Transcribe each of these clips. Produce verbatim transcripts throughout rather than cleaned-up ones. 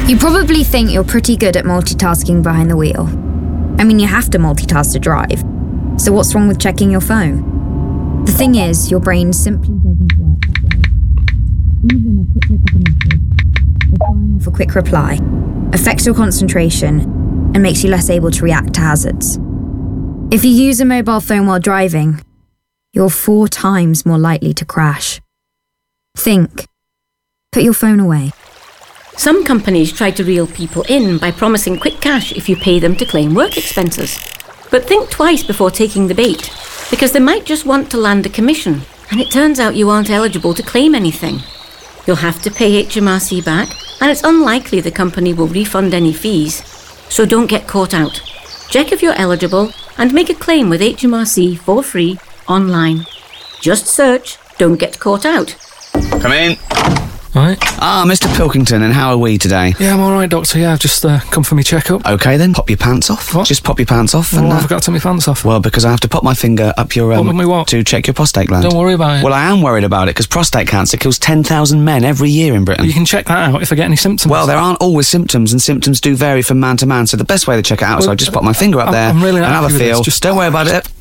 You probably think you're pretty good at multitasking behind the wheel. I mean, you have to multitask to drive. So what's wrong with checking your phone? The thing is, your brain simply doesn't work that way. Even a quick look at a message, or firing off a quick reply, affects your concentration and makes you less able to react to hazards. If you use a mobile phone while driving, you're four times more likely to crash. Think. Put your phone away. Some companies try to reel people in by promising quick cash if you pay them to claim work expenses. But think twice before taking the bait, because they might just want to land a commission, and it turns out you aren't eligible to claim anything. You'll have to pay H M R C back, and it's unlikely the company will refund any fees. So don't get caught out. Check if you're eligible and make a claim with H M R C for free online. Just search "Don't Get Caught Out." Come in. Right. Ah, Mister Pilkington, and how are we today? Yeah, I'm all right, Doctor. Yeah, I've just uh, come for my checkup. Okay, then. Pop your pants off. What? Just pop your pants off. Well, and, I uh, forgot to take my pants off. Well, because I have to pop my finger up your... Um, What, with me what? To check your prostate gland. Don't worry about it. Well, I am worried about it, because prostate cancer kills ten thousand men every year in Britain. You can check that out if I get any symptoms. Well, there aren't always symptoms, and symptoms do vary from man to man, so the best way to check it out is Well, I just pop my finger up I'm- there I'm really not and have a happy with feel. this. Just- Don't worry about it.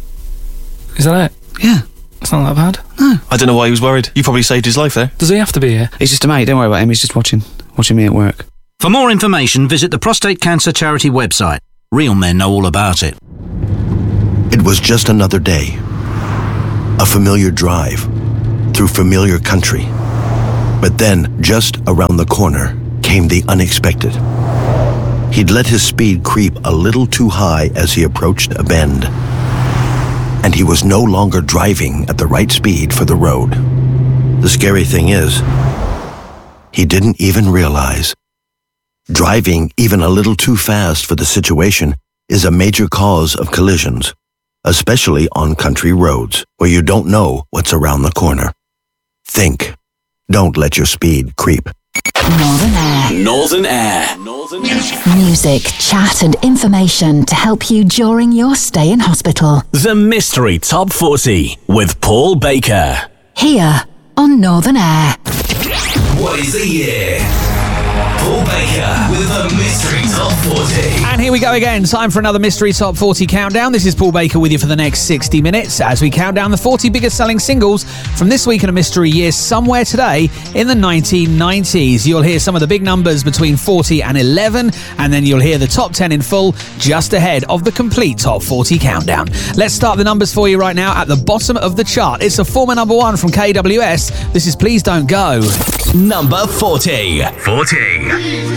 Is that it? Yeah. It's not that bad. No. I don't know why he was worried. You probably saved his life there. Does he have to be here? He's just a mate, don't worry about him, he's just watching, watching me at work. For more information, visit the Prostate Cancer Charity website. Real men know all about it. It was just another day. A familiar drive through familiar country. But then, just around the corner, came the unexpected. He'd let his speed creep a little too high as he approached a bend. And he was no longer driving at the right speed for the road. The scary thing is, he didn't even realize. Driving even a little too fast for the situation is a major cause of collisions, especially on country roads where you don't know what's around the corner. Think. Don't let your speed creep. Northern Air. Northern Air. Northern Air. Music, chat and information to help you during your stay in hospital. The Mystery Top forty with Paul Baker. Here on Northern Air. What is the year? Paul Baker with the Mystery Top forty. And here we go again. Time for another Mystery Top forty countdown. This is Paul Baker with you for the next sixty minutes as we count down the forty biggest selling singles from this week in a mystery year somewhere today in the nineteen nineties. You'll hear some of the big numbers between forty and eleven, and then you'll hear the top ten in full just ahead of the complete Top forty countdown. Let's start the numbers for you right now at the bottom of the chart. It's a former number one from K W S. This is Please Don't Go. Number forty. forty.